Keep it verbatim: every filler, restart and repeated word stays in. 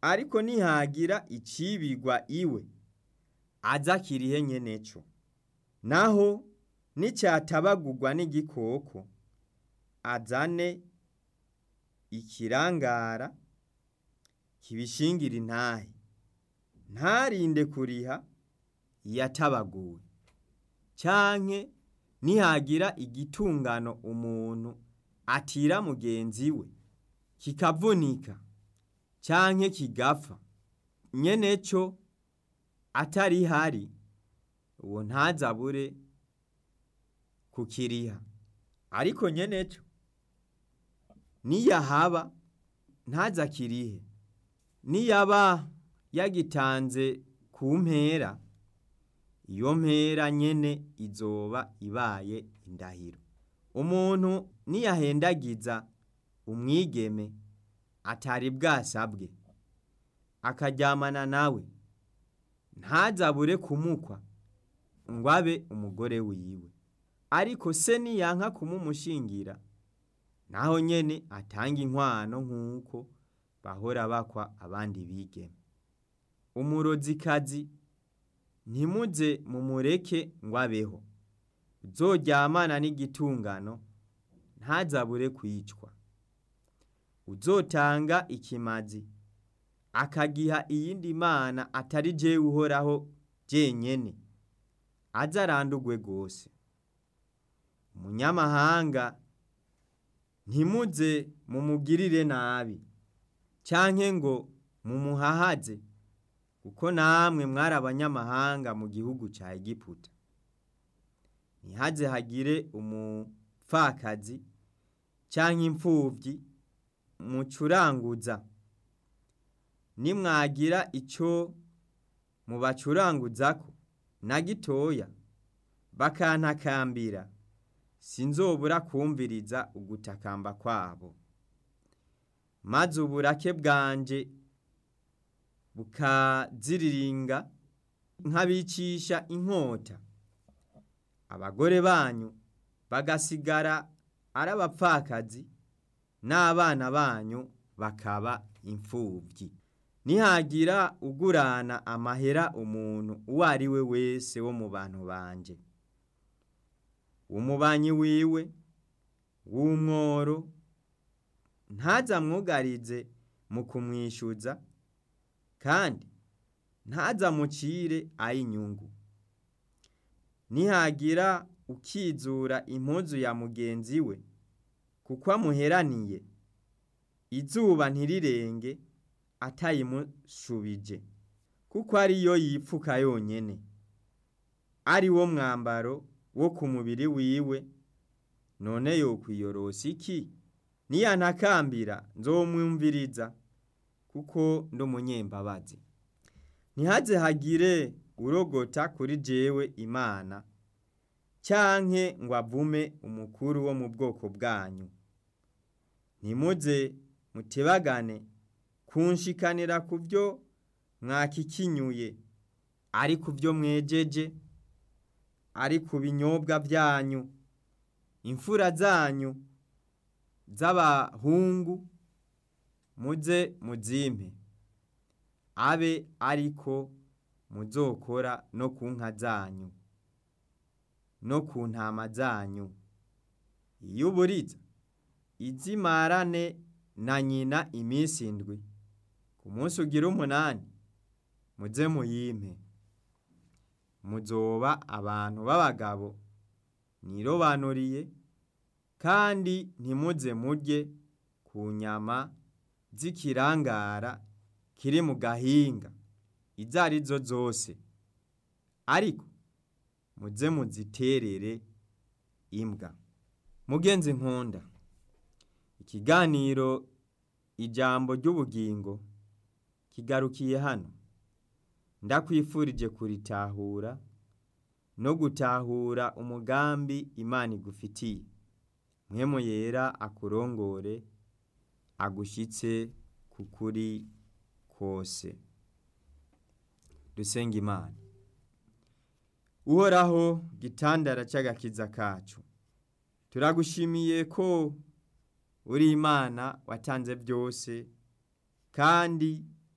ariko nihagira icibigwa iwe aza kirihe nyeneco, naho nicyatabagurwa n'igikoko azane ikirangara kibishingira intahe, ntarinde kuriha yatabaguwe. Canke nihagira igitungano umuntu atira mugenzi we kikavunika canke kigapfa, nyeneco atari hari uwo ntazabure kukiriha, ariko nyeneco niyahaba ntazakirihe, niyaba yagitanze ku mpera, iyo mpera nyene izoba ibaye indahiro. Umuntu niyahendagiza umwigeme atari bwasabwe akaryamana nawe, ntazabure kumukwa ngo abe umugore wiwe, ariko se niyanka kumumushingira, naho nyene atanga inkwano nk'uko bahora bakwa abandi bigeme. Umurozikazi ntimuze mumureke ngo abeho, uzoryamana n'igitungano ntazabure kwicwa. Uzotanga ikimazi akagiha iyindi mana atari jewe Uhoraho jenyene, aze arandurwe gose. Umunyamahanga ntimuze mumugirire nabi, canke ngo mumuhahaze, kuko namwe mwari abanyamahanga mu gihugu ca Egiputa. Ntihaze hagire umupfakazi canke impfuvyi mucuranguza. Nimwagira ico mubacuranguzako na gitoya bakantakambira, sinzobura kumviriza ugutakamba kwabo, maze uburake bwanje bukaziriringa nkabicisha inkota. Abagore banyu bagasigara ari abapfakazi, n'abana banyu bakaba imfuvyi. Nihagira ugurana amahera umuntu uwo ari we wese wo mu bantu banje, umubanyi wiwe w'umworo, ntazamwugarize mu kumwishyuza, kandi ntazamucire ay'inyungu. Nihagira ukizura impuzu ya mugenzi we kuko amuheraniye, izuba ntirirenge atayimushubije, kuko ariyo yipfuka yonyene, ari wo mwambaro wo ku mubiri wiwe, none yokwiyorosa iki? Niyantakambira nzomwumviriza, kuko ndi umunyembabazi. Ntihaze hagire urogota kuri jewe Imana, canke ngo avume umukuru wo mu bwoko bwanyu. Ntimuze mutebagane kunshikanira ku byo mwakikinyuye, ari ku byo mwejeje, ari ku binyobwa byanyu. Imfura zanyu z'abahungu muze muzimpe, abe ariko muzokora no ku nka zanyu no ku ntama zanyu. Iyo uburiza izimarane na nyina iminsi indwi, ku munsi ugira umunani muze muyimpe. Muzoba abantu b'abagabo nirobanuriye, kandi ntimuze murye ku nyama z'ikirangara kiri mu gahinga izo arizo zose, ariko muze muziterere imbwa. Mugenzi nkunda, ikiganiro ijambo ry'ubugingo kigarukiye hano. Ndakwifurije kuritahura no gutahura umugambi Imana igufitiye. Mpwemu Yera akurongore, agushitse kukuri kose. Dusenga Imana. Uhoraho gitandara c'agakiza kacu, turagushimiye ko uri Imana watanze byose, kandi